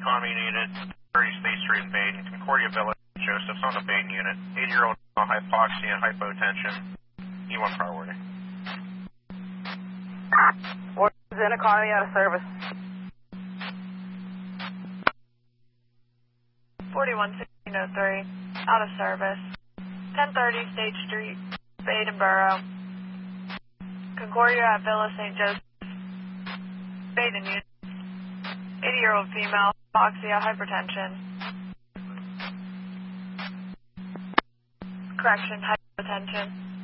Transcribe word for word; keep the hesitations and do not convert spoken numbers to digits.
economy unit, thirty State Street in Baden, Concordia Village, Joseph's on the Baden unit, eighty-year-old hypoxia and hypotension, E one priority. What is in economy out of service? forty-one sixteen oh three, out of service. ten thirty State Street, Baden Borough. Concordia at Villa Saint Joseph, Baden unit. eighty-year-old female, hypoxia, hypertension. Correction, hypotension.